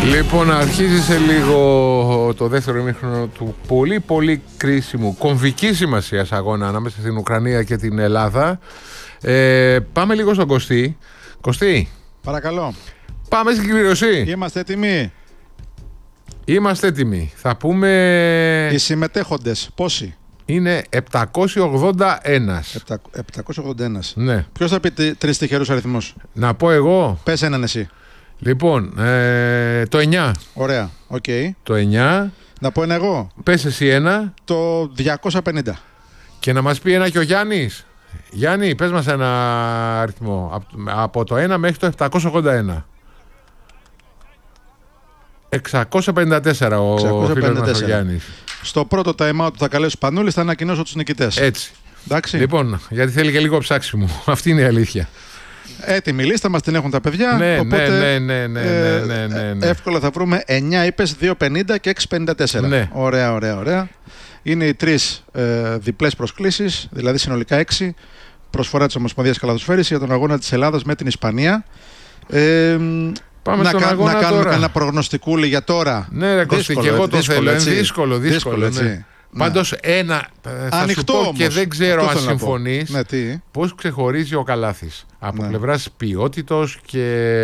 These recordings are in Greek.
Λοιπόν, αρχίζει σε λίγο το δεύτερο ημίχρονο του πολύ πολύ κρίσιμου, κομβικής σημασίας αγώνα ανάμεσα στην Ουκρανία και την Ελλάδα. Πάμε λίγο στον Κωστή. Κωστή, παρακαλώ. Πάμε στην κλήρωση. Είμαστε έτοιμοι. Είμαστε έτοιμοι. Θα πούμε... Οι συμμετέχοντες πόσοι? Είναι 781. 781. Ναι. Ποιος θα πει τρεις τυχερούς αριθμούς? Να πω εγώ. Πες έναν εσύ. Λοιπόν, το 9. Ωραία, οκ. Το 9. Να πω ένα εγώ. Πες εσύ ένα. Το 250. Και να μας πει ένα και ο Γιάννης. Γιάννη, πες μας ένα αριθμό. Από το 1 μέχρι το 781. 654 ο φίλος μας ο Γιάννης. Στο πρώτο time out που θα καλέσει ο Σπανούλης θα ανακοινώσω τους νικητές. Έτσι. Εντάξει. Λοιπόν, γιατί θέλει και λίγο ψάξιμο. Αυτή είναι η αλήθεια. Έτοιμη λίστα μας την έχουν τα παιδιά. Ναι, οπότε, ναι. Εύκολα θα βρούμε 9 είπες, 250 και 654. Ναι. Ωραία. Είναι οι τρεις διπλές προσκλήσεις, δηλαδή συνολικά 6. Προσφορά της Ομοσπονδίας Καλαθοσφαίρισης για τον αγώνα της Ελλάδας με την Ισπανία. Πάμε να κάνουμε κανένα προγνωστικούλι για τώρα. Ναι, ρε Κωστή, και εγώ το θέλω. Δύσκολο. Έτσι. Ναι. Πάντως ένα θα σου πω όμως. Και δεν ξέρω αυτό αν συμφωνείς, ναι, πώς ξεχωρίζει ο Καλάθης από πλευράς ποιότητος και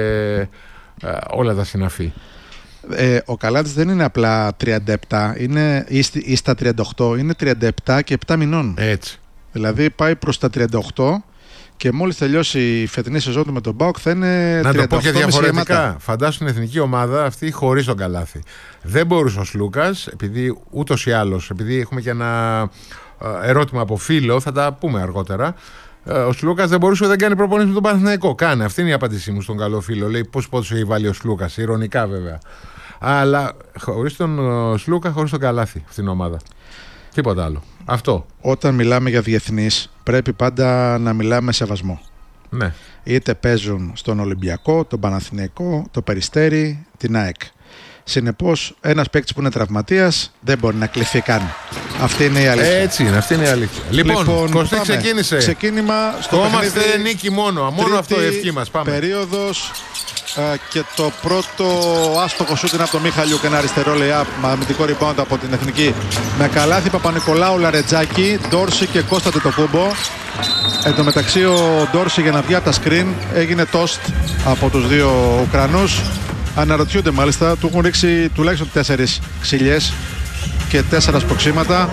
όλα τα συναφή. Ο Καλάθης δεν είναι απλά 37 ή στα 38, είναι 37 και 7 μηνών. Έτσι. Δηλαδή πάει προς τα 38 και μόλις τελειώσει η φετινή σεζόν του με τον ΠΑΟΚ θα είναι 38. Να το πω και διαφορετικά. Φαντάσου την εθνική ομάδα αυτή χωρίς τον Καλάθη. Δεν μπορούσε ο Σλούκας, επειδή ούτως ή άλλως, επειδή έχουμε και ένα ερώτημα από φίλο, θα τα πούμε αργότερα. Ο Σλούκας δεν μπορούσε, δεν κάνει προπόνηση με τον Παναθηναϊκό. Κάνε. Αυτή είναι η απάντησή μου στον καλό φίλο. Λέει πώς έχει βάλει ο Σλούκας. Ειρωνικά βέβαια. Αλλά χωρίς τον Σλούκα, χωρίς τον Καλάθη αυτήν την ομάδα. Τίποτα άλλο. Αυτό. Όταν μιλάμε για διεθνείς, πρέπει πάντα να μιλάμε με σεβασμό. Ναι. Είτε παίζουν στον Ολυμπιακό, τον Παναθηναϊκό, το Περιστέρι, την ΑΕΚ. Συνεπώς, ένας παίκτης που είναι τραυματίας δεν μπορεί να κληθεί καν. Αυτή είναι η αλήθεια. Έτσι είναι, αυτή είναι η αλήθεια. Λοιπόν, Κωστή, ξεκίνησε. Ξεκίνημα στο είμαστε νίκη μόνο αυτό η ευχή μας. Πάμε. Περίοδος. Και το πρώτο άστοχο σούτ είναι από τον Μίχαλιου και ένα αριστερό lay-up με αμυντικό rebound από την εθνική με Καλάθη, Παπα-Νικολάου, Λαρετζάκη, Ντόρση και Κώστα Τετοκούμπο. Εν τω μεταξύ ο Ντόρση για να βγει από τα screen έγινε toast από τους δύο Ουκρανούς. Αναρωτιούνται μάλιστα, του έχουν ρίξει τουλάχιστον 4 ξυλιές και 4 σπροξήματα,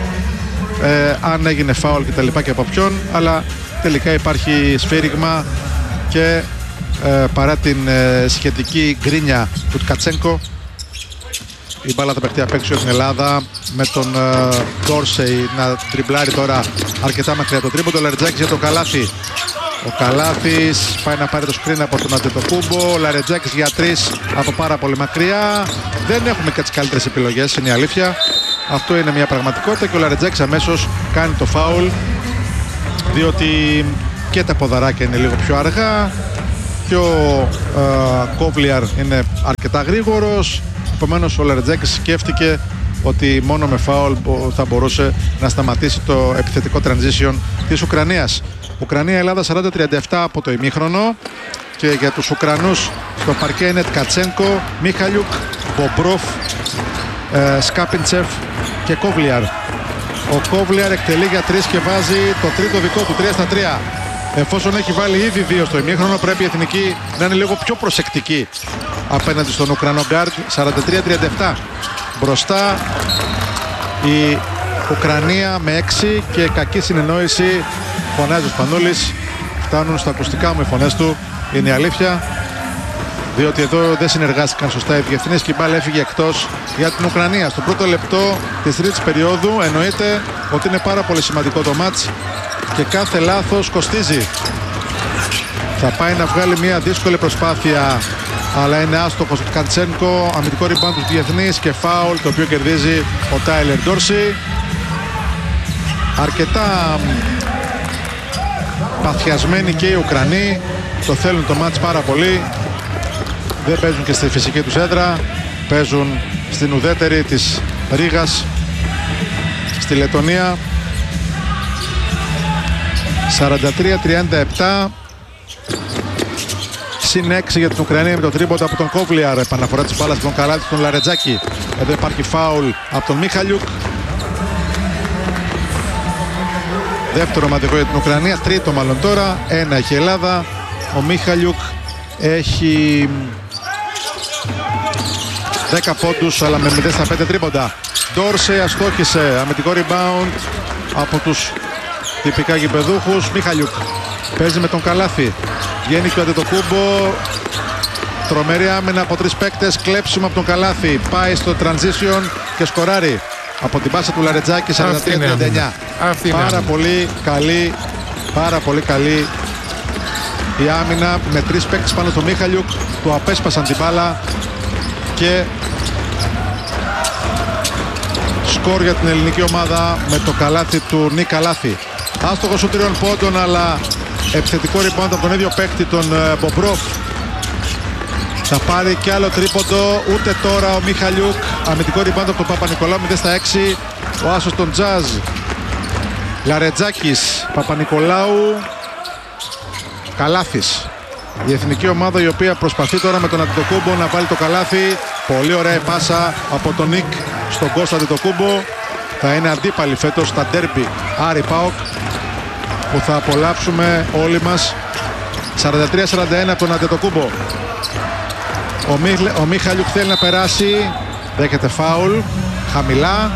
αν έγινε φάουλ και τα λοιπά και από ποιον, αλλά τελικά υπάρχει σφύριγμα και παρά την σχετική γκρίνια του Ткаченко, η μπάλα θα παιχτεί απ' έξω την Ελλάδα με τον Ντόρσεϊ να τριμπλάρει τώρα αρκετά μακριά το τρίποντο. Ο Λαρετζάκης για τον Καλάθη. Ο Καλάθης πάει να πάρει το screen από τον Αντετοκούμπο. Ο Λαρετζάκης για 3 από πάρα πολύ μακριά. Δεν έχουμε και τις καλύτερες επιλογές, είναι η αλήθεια. Αυτό είναι μια πραγματικότητα και ο Λαρετζάκης αμέσως κάνει το φάουλ, διότι και τα ποδαράκια είναι λίγο πιο αργά και ο Κόβλιαρ είναι αρκετά γρήγορος. Επομένως ο Λαρετζάκης σκέφτηκε ότι μόνο με φάουλ θα μπορούσε να σταματήσει το επιθετικό transition της Ουκρανίας. Ουκρανία-Ελλάδα 40-37 από το ημίχρονο και για τους Ουκρανούς στο παρκέ είναι Ткаченко, Μίχαλιουκ, Μπομπρόφ, Σκάπιντσεφ και Κόβλιαρ. Ο Κόβλιαρ εκτελεί για 3 και βάζει το τρίτο δικό του, 3-3. Εφόσον έχει βάλει ήδη 2 στο ημίχρονο, πρέπει η εθνική να είναι λίγο πιο προσεκτική απέναντι στον Ουκρανό γκάρντ. 43-37. Μπροστά η Ουκρανία με 6 και κακή συνεννόηση, φωνάζει ο Σπανούλης. Φτάνουν στα ακουστικά μου οι φωνές του, είναι η αλήθεια, διότι εδώ δεν συνεργάστηκαν σωστά οι διεθνείς και η μπάλα έφυγε εκτός για την Ουκρανία. Στο πρώτο λεπτό της τρίτης περίοδου εννοείται ότι είναι πάρα πολύ σημαντικό το μάτς και κάθε λάθος κοστίζει. Θα πάει να βγάλει μια δύσκολη προσπάθεια, αλλά είναι άστοχος ο Ткаченко, αμυντικό rebound του διεθνείς και φάουλ, το οποίο κερδίζει ο Τάιλερ Ντόρση. Αρκετά παθιασμένοι και οι Ουκρανοί, το θέλουν το μάτς πάρα πολύ. Δεν παίζουν και στη φυσική τους έδρα, παίζουν στην ουδέτερη της Ρήγας στη Λετωνία. 43-37. συν 6 για την Ουκρανία με το τρίποντα από τον Κόβλιαρ. Επαναφορά της μπάλας από τον Καλάθι στον Λαρετζάκη. Εδώ υπάρχει φάουλ από τον Μίχαλιουκ. Δεύτερο ομαδικό για την Ουκρανία, τρίτο μάλλον τώρα. Ένα έχει η Ελλάδα. Ο Μίχαλιουκ έχει 10 πόντους αλλά με 0 στα 5 τρίποντα. Ντόρσεϊ αστόχησε, αμυντικό rebound από τους τυπικά γηπεδούχους. Μίχαλιουκ παίζει με τον Καλάθι. Βγαίνει και ο Αντετοκούμπο. Τρομερή άμυνα από 3 παίκτες. Κλέψιμο από τον Καλάθι. Πάει στο transition και σκοράρει από την πάσα του Λαρετζάκη 43-39. Πάρα πολύ καλή η άμυνα με 3 παίκτες πάνω στο Μίχαλιουκ. Του απέσπασαν την μπάλα και σκορ για την ελληνική ομάδα με το καλάθι του Νίκ Καλάθι. Άστοχο σου 3 πόντων αλλά επιθετικό rebound από τον ίδιο παίκτη, τον Μπομπρόφ. Θα πάρει κι άλλο τρίποντο, ούτε τώρα ο Μίχαλιουκ. Αμυντικό rebound από τον Παπα-Νικολάου, 0 στα 6. Ο άσος των Τζαζ. Λαρετζάκης, Παπα-Νικολάου, Καλάθης. Η εθνική ομάδα η οποία προσπαθεί τώρα με τον Αντετοκούμπο να βάλει το καλάθι. Πολύ ωραία η πάσα από τον Νίκ στον Κώστα Αντετοκούμπο. Θα είναι αντίπαλοι φέτος στα ντέρμπι Άρη ΠΑΟΚ που θα απολαύσουμε όλοι μας. 43-41 από τον Αντετοκούμπο. Ο Μίχαλιουκ θέλει να περάσει. Δέχεται φάουλ. Χαμηλά.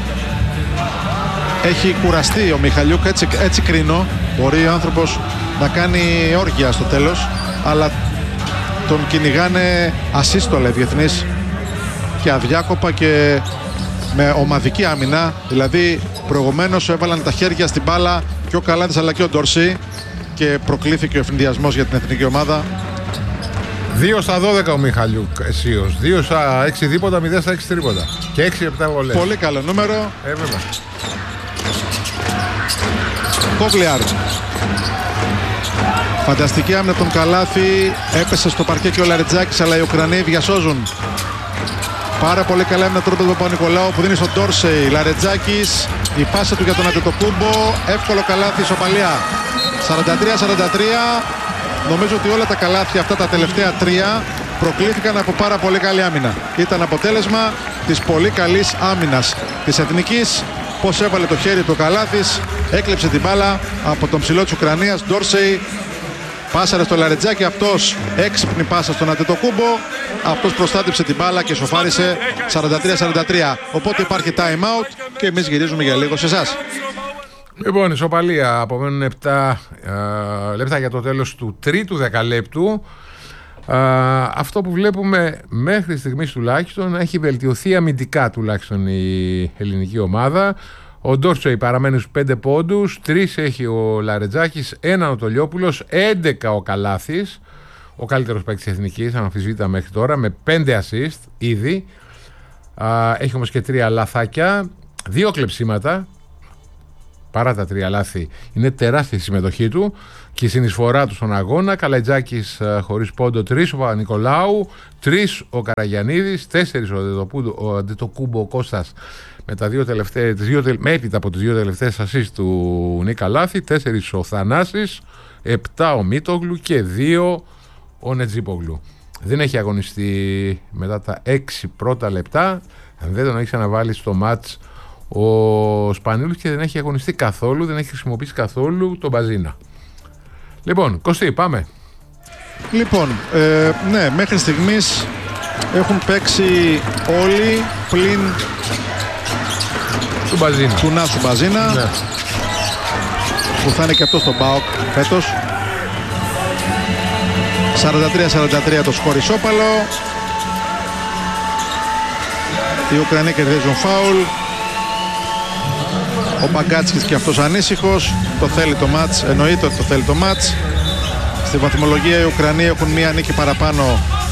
Έχει κουραστεί ο Μίχαλιουκ. Έτσι κρίνω. Μπορεί ο άνθρωπος να κάνει όργια στο τέλος. Αλλά τον κυνηγάνε ασύστολα οι διεθνείς. Και αδιάκοπα και με ομαδική άμυνα. Δηλαδή προηγουμένως έβαλαν τα χέρια στην μπάλα και ο Καλάθης αλλά και ο Ντόρσεϊ. Και προκλήθηκε ο ευνηδιασμός για την εθνική ομάδα. 2 στα 12 ο Μίχαλιουκ αισίως. 2 στα 6 δίποτα, 0 στα 6 τρίποτα. Και 6-7 βολές. Πολύ καλό νούμερο. Βέβαια. Κόβλιαρ. Φανταστική άμυνα τον Καλάθι. Έπεσε στο παρκέ και ο Λαρετζάκης, αλλά οι Ουκρανοί διασώζουν. Πάρα πολύ καλά άμυνα τώρα τον Παπα-Νικολάου που δίνει στον Ντόρσεϊ. Λαρετζάκης. Η πάσα του για τον Αντετοκούμπο. Εύκολο καλάθι, ισοπαλία. 43-43. Νομίζω ότι όλα τα καλάθια αυτά τα τελευταία 3 προκλήθηκαν από πάρα πολύ καλή άμυνα. Ήταν αποτέλεσμα της πολύ καλής άμυνας της εθνικής. Πώς έβαλε το χέρι του Καλάθης, έκλεψε την μπάλα από τον ψηλό της Ουκρανίας. Ντόρσεϊ πάσαρε στο Λαρετζάκη, αυτός έξυπνη πάσα στον Αντετοκούμπο. Αυτός προστάτεψε την μπάλα και σοφάρισε 43-43. Οπότε υπάρχει time out και εμείς γυρίζουμε για λίγο σε εσάς. Λοιπόν, ισοπαλία. Απομένουν 7 λεπτά για το τέλος του τρίτου δεκαλέπτου. Αυτό που βλέπουμε μέχρι στιγμής τουλάχιστον, έχει βελτιωθεί αμυντικά τουλάχιστον η ελληνική ομάδα. Ο Ντόρσεϊ παραμένει στους 5 πόντους, 3 έχει ο Λαρετζάκης, 1 ο Τολιόπουλος, 11 ο Καλάθης, ο καλύτερος παίκτης της εθνικής, αναμφισβήτητα μέχρι τώρα, με 5 assist ήδη. Έχει όμως και 3 λαθάκια, 2 κλεψίματα. Παρά τα 3 λάθη, είναι τεράστια η συμμετοχή του και η συνεισφορά του στον αγώνα. Καλετζάκης χωρίς πόντο, 3 ο Παπα-Νικολάου, 3 ο Καραγιαννίδης, 4 ο Αντετοκούμπο, ο Κώστας με τα 2 τελευταίες, έπειτα από τις 2 τελευταίες assist του Νίκ Καλάθη, 4 ο Θανάσης, 7 ο Μίτογλου και 2 ο Νετζίπογλου. Δεν έχει αγωνιστεί μετά τα 6 πρώτα λεπτά, δεν τον έχει ξαναβάλει στο μάτς ο Σπανούλης και δεν έχει αγωνιστεί καθόλου, δεν έχει χρησιμοποιήσει καθόλου τον Μπαζίνα. Λοιπόν, Κωστή, πάμε. Λοιπόν, ναι, μέχρι στιγμής έχουν παίξει όλοι πλην του Μπαζίνα. Του Νάσου Μπαζίνα, ναι, που θα είναι και αυτό στον ΠΑΟΚ φέτος. 43-43 το σκορ ισόπαλο. Οι Ουκρανοί κερδίζουν φάουλ. Ο Μπαγκάτσκης και αυτός ανήσυχος. Το θέλει το μάτς, εννοείται ότι το θέλει το μάτς. Στη βαθμολογία οι Ουκρανοί έχουν μία νίκη παραπάνω,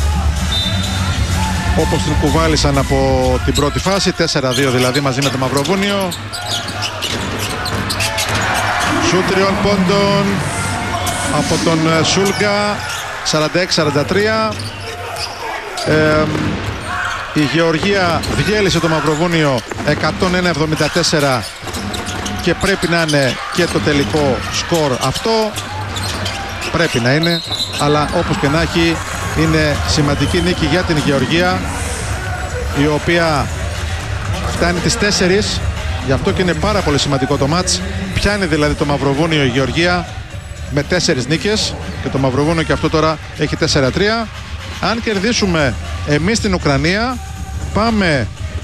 όπως την κουβάλισαν από την πρώτη φάση, 4-2 δηλαδή μαζί με το Μαυροβούνιο. Σουτ 3 πόντων από τον Σούλγκα, 46-43. Η Γεωργία διέλυσε το Μαυροβούνιο 101-74 και πρέπει να είναι και το τελικό σκορ αυτό. Πρέπει να είναι. αλλά όπως και να έχει είναι σημαντική νίκη για την Γεωργία, η οποία φτάνει τις 4, γι' αυτό και είναι πάρα πολύ σημαντικό το μάτς. Πιάνει δηλαδή το Μαυροβούνιο η Γεωργία με 4 νίκες και το Μαυροβούνιο και αυτό τώρα έχει 4-3. Αν κερδίσουμε εμείς την Ουκρανία, πάμε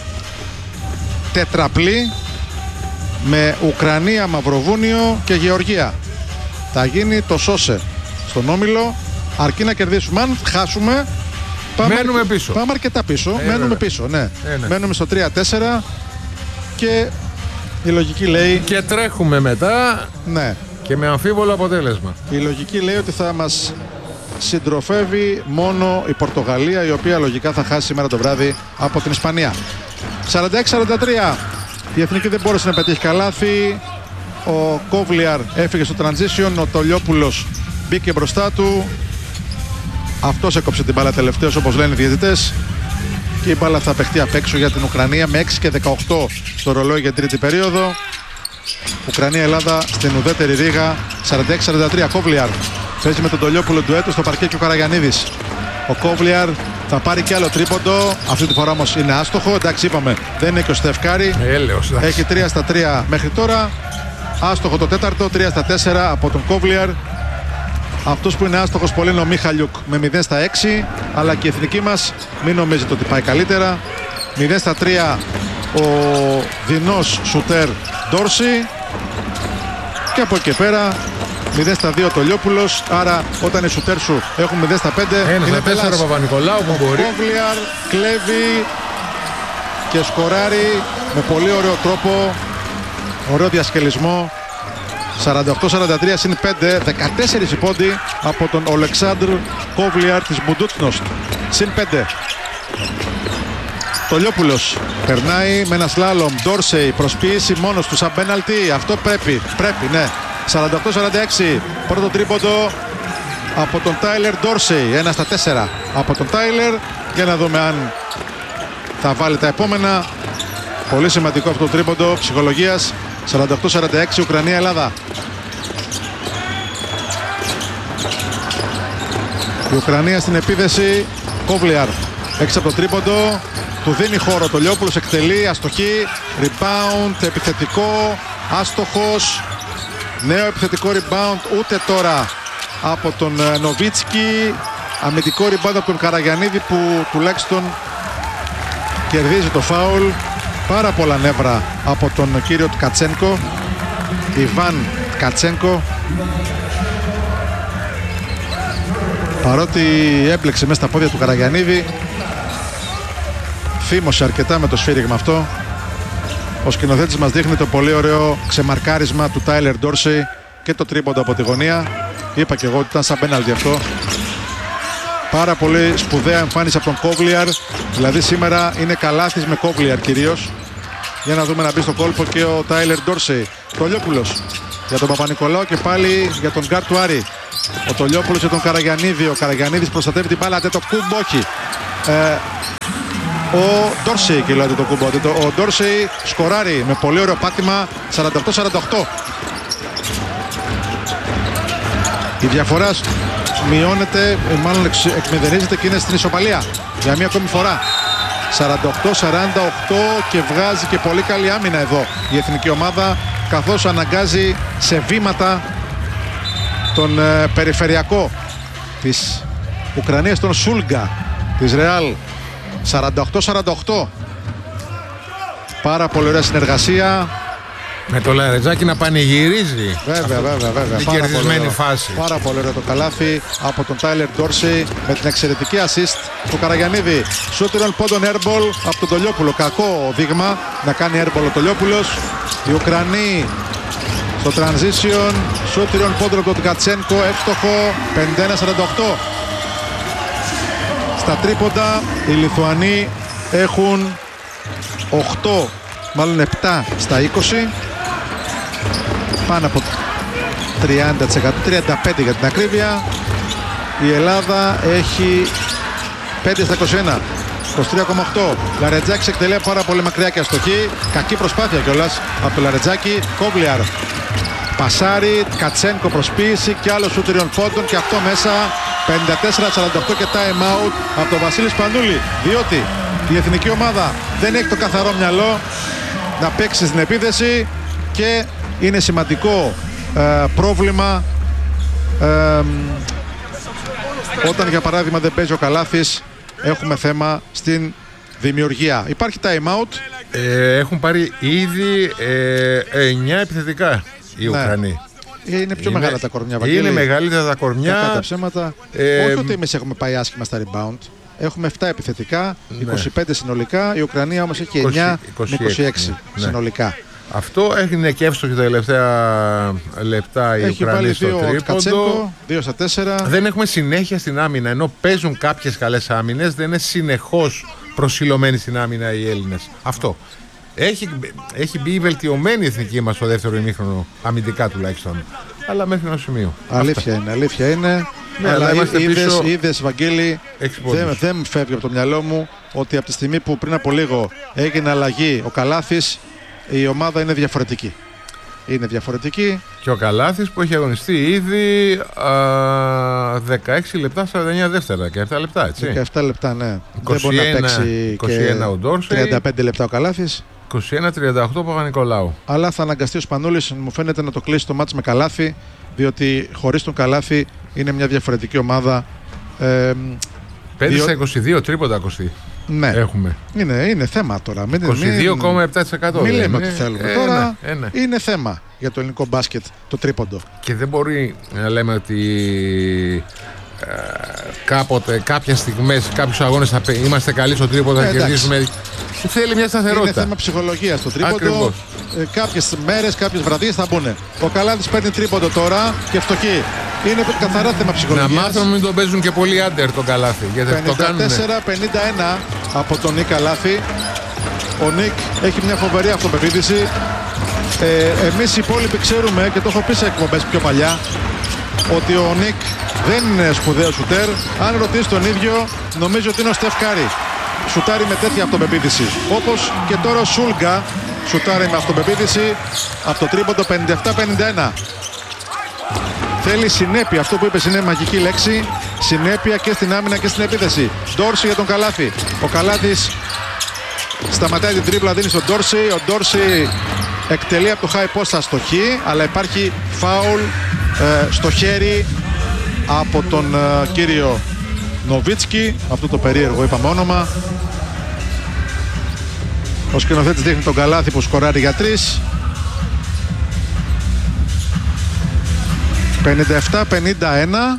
τετραπλή με Ουκρανία, Μαυροβούνιο και Γεωργία. Θα γίνει το σώσε στον όμιλο, αρκεί να κερδίσουμε. Αν χάσουμε, μένουμε πίσω. Πάμε αρκετά πίσω. Μένουμε πίσω, ναι. Μένουμε στο 3-4 και η λογική λέει... Και τρέχουμε μετά, ναι, και με αμφίβολο αποτέλεσμα. Η λογική λέει ότι θα μας συντροφεύει μόνο η Πορτογαλία, η οποία λογικά θα χάσει σήμερα το βράδυ από την Ισπανία. 46-43. Η Εθνική δεν μπόρεσε να πετύχει καλάθι. Ο Κόβλιαρ έφυγε στο transition. Ο Τολιόπουλος μπήκε μπροστά του. Αυτός έκοψε την μπάλα τελευταίος, όπως λένε οι διαιτητές. Και η μπάλα θα παιχτεί απ' έξω για την Ουκρανία με 6 και 18 στο ρολόι για την τρίτη περίοδο. Ουκρανία-Ελλάδα στην ουδέτερη ρίγα. 46-43. Κόβλιαρ παίζει με τον Τολιόπουλο ντουέτο στο παρκέ και ο Καραγιαννίδης. Ο Κόβλιαρ θα πάρει κι άλλο τρίποντο. Αυτή τη φορά όμως είναι άστοχο. Εντάξει, είπαμε, δεν είναι και ο Στεφκάρη. Έχει 3 στα 3 μέχρι τώρα. Άστοχο το τέταρτο. 3 στα 4 από τον Κόβλιαρ. Αυτός που είναι άστοχος πολύ είναι ο Μίχαλιουκ με 0 στα 6. Αλλά και η εθνική μας μην νομίζετε ότι πάει καλύτερα. 0 στα 3 ο δεινός σουτέρ Ντόρσι. Και από εκεί πέρα 0 στα 2 το Λιόπουλος. Άρα όταν οι σουτέρ σου έχουν 0 στα 5 είναι 4 Παπα-Νικολάου που μπορεί. Ο Κόβλιαρ κλέβει και σκοράρει με πολύ ωραίο τρόπο. Ωραίο διασκελισμό. 48-43 συν 5, 14 οι πόντοι από τον Ολεξάνδρ Κόβλιαρ της Μπουντούτσνοστ. Συν 5. Τολιόπουλος περνάει με ένα σλάλομ. Ντόρσεϊ προσποίηση μόνος του σαν πέναλτι. Αυτό πρέπει, ναι. 48-46. Πρώτο τρίποντο από τον Τάιλερ Ντόρσεϊ. 1 στα 4 από τον Τάιλερ. Για να δούμε αν θα βάλει τα επόμενα. Πολύ σημαντικό αυτό το τρίποντο ψυχολογίας. 48-46 Ουκρανία-Ελλάδα. Η Ουκρανία στην επίδεση. Κόβλιαρ έξω από το τρίποντο. Του δίνει χώρο το Λιόπουλος, εκτελεί, αστοχή, rebound, επιθετικό, άστοχος. Νέο επιθετικό rebound, ούτε τώρα από τον Νοβίτσκι. Αμυντικό rebound από τον Καραγιαννίδη που τουλάχιστον κερδίζει το φάουλ. Πάρα πολλά νεύρα από τον κύριο Ткаченко, Ιβάν Ткаченко. Παρότι έμπλεξε μέσα στα πόδια του Καραγιαννίδη, θύμωσε αρκετά με το σφύριγμα αυτό. Ο σκηνοθέτης μας δείχνει το πολύ ωραίο ξεμαρκάρισμα του Τάιλερ Ντόρσεϊ και το τρίποντο από τη γωνία. Είπα και εγώ ότι ήταν σαν πέναλτι αυτό. Πάρα πολύ σπουδαία εμφάνιση από τον Κόβλιαρ. Δηλαδή σήμερα είναι καλάθις με Κόβλιαρ κυρίως. Για να δούμε να μπει στο κόλπο και ο Τάιλερ Ντόρσεϊ. Τολιόπουλος για τον Παπα-Νικολάου και πάλι για τον γκάρ του Άρη. Ο Τολιόπουλος για τον Καραγιαννίδη. Ο Καραγιαννίδης προστατεύει την μπάλα. Το κούμπο όχι. Ο Ντόρσεϊ και δηλαδή το κούμπο. Ο Ντόρσεϊ σκοράρει με πολύ ωραίο πάτημα. 48-48. Η διαφορά μειώνεται, μάλλον εκμεδενίζεται και είναι στην ισοπαλία για μία ακόμη φορά. 48-48 και βγάζει και πολύ καλή άμυνα εδώ η εθνική ομάδα, καθώς αναγκάζει σε βήματα τον περιφερειακό της Ουκρανίας, τον Σούλγκα της Ρεάλ. 48-48. Πάρα πολύ ωραία συνεργασία. Με το Λαρετζάκι να πανηγυρίζει. Βέβαια. Την κερδισμένη φάση. Πάρα πολύ ωραίο το καλάθι από τον Τάιλερ Ντόρσεϊ με την εξαιρετική assist του Καραγιαννίδη. Σούτιρον πόντον airball από τον Τολιόπουλο. Κακό δείγμα να κάνει airball ο Τολιόπουλος. Οι Ουκρανοί στο transition. Σούτιρον πόντον από τον Ткаченко. Εύστοχο. 51-48. Στα τρίποντα οι Λιθουανοί έχουν 8, μάλλον 7 στα 20. Πάνω από 30%, 35% για την ακρίβεια. Η Ελλάδα έχει 5 στα 21, 23,8. Λαρετζάκης εκτελεί πάρα πολύ μακριά και αστοχή. Κακή προσπάθεια κιόλας από το Λαρετζάκη. Κόβλιαρ πασάρι, Ткаченко προσποίηση και άλλο σούτριον πόντων και αυτό μέσα. 54-48 και time out από τον Βασίλη Σπανούλη, διότι η εθνική ομάδα δεν έχει το καθαρό μυαλό να παίξει στην επίθεση και είναι σημαντικό πρόβλημα όταν για παράδειγμα δεν παίζει ο Καλάθης. Έχουμε θέμα στην δημιουργία. Υπάρχει time out. Έχουν πάρει ήδη 9 επιθετικά οι Ουκρανοί. Είναι πιο μεγάλα τα κορμιά, Βαγγέλη. Είναι μεγαλύτερα τα κορμιά. Κατά ψέματα. Όχι ότι εμείς έχουμε πάει άσχημα στα rebound. Έχουμε 7 επιθετικά, 25 συνολικά. Η Ουκρανία όμως έχει 9 με 26 συνολικά. Αυτό έγινε και εύστοχη τα τελευταία λεπτά η Ουκρανία στο τρίποντο. 2 στα 4. Δεν έχουμε συνέχεια στην άμυνα. Ενώ παίζουν κάποιες καλές άμυνες, δεν είναι συνεχώς προσιλωμένοι στην άμυνα οι Έλληνες. Αυτό. Έχει μπει η βελτιωμένη εθνική μας στο δεύτερο ημίχρονο, αμυντικά τουλάχιστον. Αλλά μέχρι ένα σημείο. Αλήθεια είναι. Ναι, αλλά είδες, Βαγγέλη, δεν μου φεύγει από το μυαλό μου ότι από τη στιγμή που πριν από λίγο έγινε αλλαγή ο Καλάθης, η ομάδα είναι διαφορετική. Είναι διαφορετική. Και ο Καλάθης που έχει αγωνιστεί ήδη 16 λεπτά, 49 δεύτερα και 7 λεπτά, έτσι. 17 λεπτά, ναι. 21, δεν μπορεί να παίξει 21 ο Ντόρσεϊ, 35 λεπτά ο Καλάθης. 21-38 ο Παπα-Νικολάου. Αλλά θα αναγκαστεί ο Σπανούλης, μου φαίνεται, να το κλείσει το μάτς με Καλάθη, διότι χωρίς τον Καλάθη είναι μια διαφορετική ομάδα. 5 στα 22 τρίποντα, Κωστή. Ναι. Έχουμε. Είναι θέμα τώρα. 22,7%. Μην λέμε ότι θέλουμε. Τώρα είναι θέμα για το ελληνικό μπάσκετ το τρίποντο. Και δεν μπορεί να λέμε ότι κάποτε, κάποιες στιγμές, κάποιους αγώνες θα είμαστε καλοί στο τρίποντο, θα κερδίσουμε. Θέλει μια σταθερότητα. Είναι θέμα ψυχολογίας το τρίποντο. Κάποιες μέρες, κάποιες βραδιές θα μπουν. Ο Καλάθης παίρνει τρίποντο τώρα και φτωχή. Είναι καθαρά θέμα ψυχολογίας. Να μάθουμε μην τον παίζουν και πολύ άντερ τον Καλάθη. 54-51 από τον Νίκ Καλάθη. Ο Νίκ έχει μια φοβερή αυτοπεποίθηση. Εμείς οι υπόλοιποι ξέρουμε, και το έχω πει σε εκπομπές πιο παλιά, ότι ο Νίκ δεν είναι σπουδαίος σουτέρ. Αν ρωτήσει τον ίδιο, νομίζω ότι είναι ο Στεφ Κάρι. Σουτάρει με τέτοια αυτοπεποίθηση. Όπως και τώρα ο Σούλγκα σουτάρει με αυτοπεποίθηση από το τρίποντο 57-51. Θέλει συνέπεια. Αυτό που είπες είναι μαγική λέξη. Συνέπεια και στην άμυνα και στην επίθεση. Ντόρσεϊ για τον Καλάθη. Ο Καλάθης σταματάει την τρίπλα, δίνει στον Ντόρσεϊ. Ο Ντόρσεϊ εκτελεί από το high post αστοχή, αλλά υπάρχει φάουλ στο χέρι από τον κύριο Νοβίτσκι. Αυτό το περίεργο είπαμε όνομα. Ο σκηνοθέτης δείχνει τον Καλάθη που σκοράρει για 3. 57-51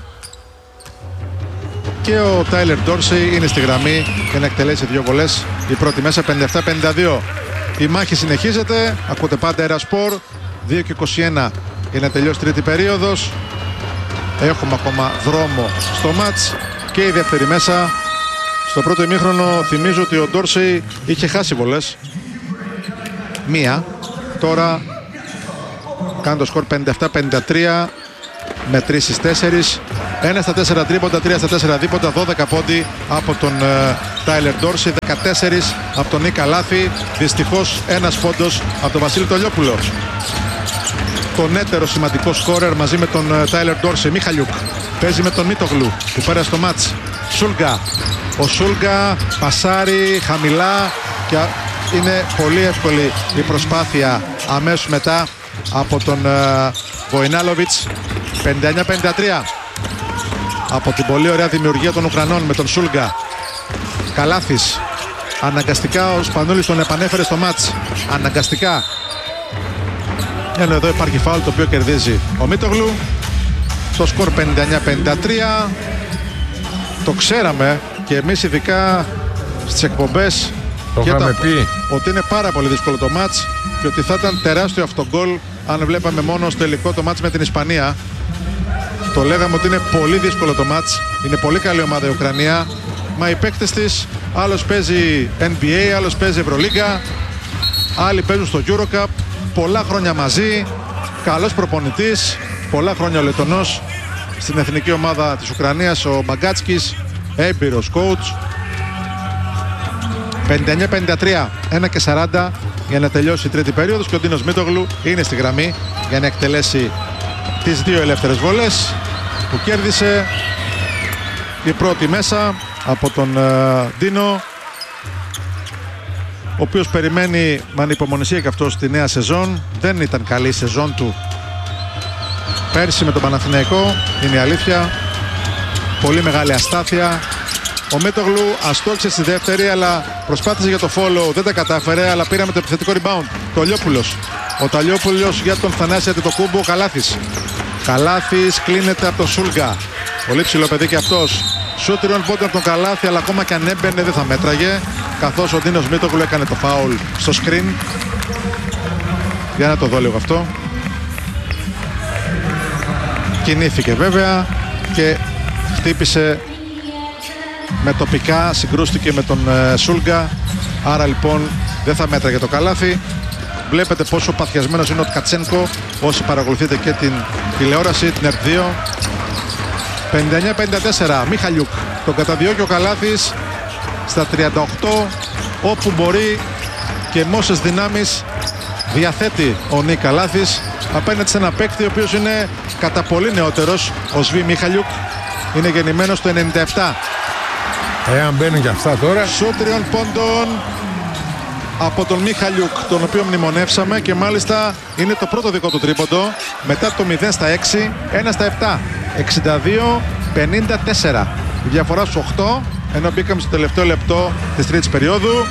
και ο Τάιλερ Ντόρσεϊ είναι στη γραμμή για να εκτελέσει 2 βολές. Η πρώτη μέσα 57-52. Η μάχη συνεχίζεται. Ακούτε πάντα Ερασπορ. 2 και 21 για να τελειώσει τρίτη περίοδος. Έχουμε ακόμα δρόμο στο μάτς και η δεύτερη μέσα. Στο πρώτο ημίχρονο θυμίζω ότι ο Ντόρσεϊ είχε χάσει βολές. Μία. Τώρα κάνει το σκορ 57-53 με 3 στις 4. 1 στα 4 τρίποντα, 3 στα 4 δίποντα, 12 πόντι από τον Τάιλερ Ντόρσεϊ, 14 από τον Νίκ Καλάθη. Δυστυχώς ένας πόντος από τον Βασίλη Τολιόπουλο. Τον έτερο σημαντικό σκόρερ μαζί με τον Τάιλερ Ντόρσεϊ. Μιχαλιούκ παίζει με τον Μίτογλου που πέρασε το μάτς. Σούλγκα. Ο Σούλγκα πασάρει χαμηλά και είναι πολύ εύκολη η προσπάθεια αμέσως μετά από τον Βοϊνάλοβιτς. 59-53 από την πολύ ωραία δημιουργία των Ουκρανών με τον Σούλγκα. Καλάθης. Αναγκαστικά ο Σπανούλης τον επανέφερε στο μάτς. Αναγκαστικά. Ενώ εδώ υπάρχει φάουλ το οποίο κερδίζει ο Μίτογλου. Το σκορ 59-53. Το ξέραμε και εμείς ειδικά στις εκπομπές ότι είναι πάρα πολύ δύσκολο το μάτς και ότι θα ήταν τεράστιο αυτογκόλ αν βλέπαμε μόνο στο τελικό το μάτς με την Ισπανία. Το λέγαμε ότι είναι πολύ δύσκολο το μάτς. Είναι πολύ καλή ομάδα η Ουκρανία. Μα οι παίκτες της, άλλος παίζει NBA, άλλος παίζει Ευρωλίγκα, άλλοι παίζουν στο EuroCup. Πολλά χρόνια μαζί. Καλός προπονητής. Πολλά χρόνια ο Λετωνός στην εθνική ομάδα της Ουκρανίας, ο Μπαγκάτσκης. Έμπειρος coach. 59-53. 1 και 40 για να τελειώσει η τρίτη περίοδος και ο Ντίνος Μίτογλου είναι στη γραμμή για να εκτελέσει τις 2 ελεύθερες βολές που κέρδισε. Η πρώτη μέσα από τον Ντίνο, ο οποίος περιμένει με ανυπομονησία και αυτός τη νέα σεζόν. Δεν ήταν καλή η σεζόν του πέρσι με τον Παναθηναϊκό, είναι η αλήθεια. Πολύ μεγάλη αστάθεια. Ο Μίτογλου αστόχησε στη δεύτερη, αλλά προσπάθησε για το follow, δεν τα κατάφερε, αλλά πήραμε το επιθετικό rebound. Ταλιόπουλος. Ο Ταλιόπουλος για τον Θανάση Αντετοκούμπο. Καλάθης. Καλάθης κλείνεται από τον Σούλγκα. Πολύ ψηλό παιδί και αυτός. Σου τριών πόντων από τον Καλάθη, αλλά ακόμα και αν έμπαινε δεν θα μέτραγε, καθώς ο Ντίνος Μίτογλου έκανε το φάουλ στο screen. Για να το δω λίγο αυτό. Κινήθηκε βέβαια και χτύπησε με τοπικά, συγκρούστηκε με τον Σούλγκα. Άρα λοιπόν δεν θα μέτραγε το καλάθι. Βλέπετε πόσο παθιασμένος είναι ο Tkachenko όσοι παρακολουθείτε και την τηλεόραση, την ΕΡΤ2. 59-54, Μιχαλιούκ. Τον καταδιώκει ο Καλάθης στα 38, όπου μπορεί και με όσες δυνάμεις διαθέτει ο Νίκ Καλάθης απέναντι σε ένα παίκτη ο οποίος είναι κατά πολύ νεότερος. Ο Σβί Μιχαλιούκ είναι γεννημένος το 97. Εάν μπαίνουν και αυτά τώρα. Σου τριών πόντων από τον Μιχαλιούκ, τον οποίο μνημονεύσαμε, και μάλιστα είναι το πρώτο δικό του τρίποντο μετά το 0 στα 6, 1 στα 7. 62-54. Η διαφορά στους 8, ενώ μπήκαμε στο τελευταίο λεπτό της τρίτης περίοδου.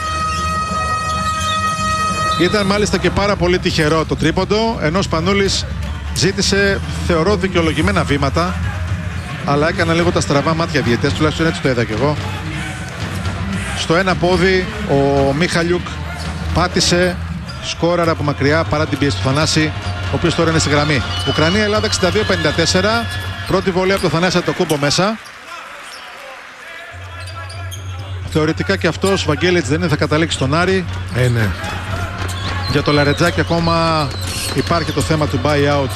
Ήταν μάλιστα και πάρα πολύ τυχερό το τρίποντο, ενώ ο Σπανούλης ζήτησε, θεωρώ, δικαιολογημένα βήματα, αλλά έκανε λίγο τα στραβά μάτια διαιτές, τουλάχιστον έτσι το είδα κι εγώ. Στο ένα πόδι ο Μιχαλιούκ πάτησε, σκόραρε από μακριά παρά την πίεση του Θανάση, ο οποίος τώρα είναι στη γραμμή. Ουκρανία-Ελλάδα 62-54. Πρώτη βολή από το Θανάση Αντετοκούμπο μέσα. Θεωρητικά και αυτός, Βαγγέλης, δεν είναι, θα καταλήξει στον Άρη. Ναι. Για το Λαρετζάκι ακόμα υπάρχει το θέμα του buyout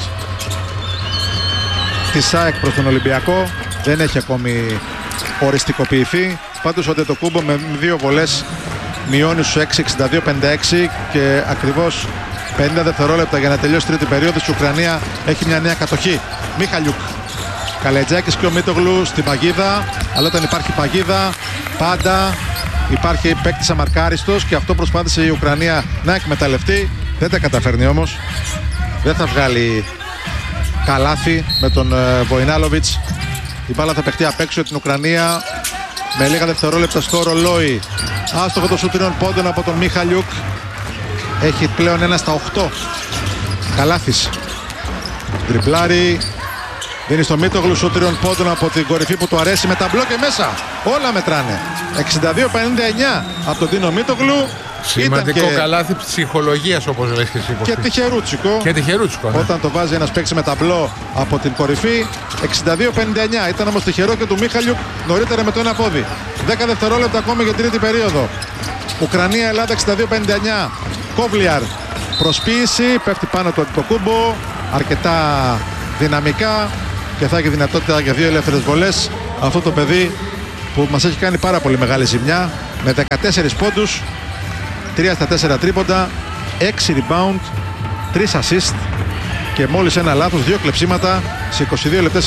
της ΑΕΚ προς τον Ολυμπιακό. Δεν έχει ακόμη οριστικοποιηθεί. Πάντως ο Αντετοκούμπο με δύο βολές μειώνει στους 6, 62-56, και ακριβώς 50 δευτερόλεπτα για να τελειώσει τρίτη περίοδο. Η Ουκρανία έχει μια νέα κατοχή. Μιχαλιούκ. Καλετζάκης και ο Μίτογλου στην παγίδα. Αλλά όταν υπάρχει παγίδα, πάντα υπάρχει παίκτης αμαρκάριστος, και αυτό προσπάθησε η Ουκρανία να εκμεταλλευτεί. Δεν τα καταφέρνει όμως. Δεν θα βγάλει καλάθι με τον Βοϊνάλοβιτς. Η μπάλα θα παιχτεί απ' έξω την Ουκρανία με λίγα δευτερόλεπτα στο ρολόι. Άστοχο το σούτ 3 πόντων από τον Μιχαλιούκ. Έχει πλέον 1 στα 8. Καλάθης. Τριπλάρι. Δίνει στο Μίτογλου, σούτ 3 πόντων από την κορυφή που του αρέσει, με ταμπλό και μέσα. Όλα μετράνε. 62-59 από τον Ντίνο Μίτογλου. Σημαντικό καλάθι ψυχολογίας, όπως λες και εσύ. Και τυχερούτσικο. Και τυχερούτσικο, ναι. Όταν το βάζει ένας παίκτης με ταμπλό από την κορυφή. 62-59. Ήταν όμως τυχερό και του Μιχαλιούκ νωρίτερα με το ένα πόδι. 10 δευτερόλεπτα ακόμη για τρίτη περίοδο. Ουκρανία-Ελλάδα 62-59. Κόβλιαρ. Προσποίηση. Πέφτει πάνω του Αντετοκούμπο. Αρκετά δυναμικά και θα έχει δυνατότητα για 2 ελεύθερες βολές. Αυτό το παιδί που μας έχει κάνει πάρα πολύ μεγάλη ζημιά, με 14 πόντους, 3 στα 4 τρίποντα, 6 rebound, 3 assist και μόλις ένα λάθος, 2 κλεψίματα σε 22 λεπτές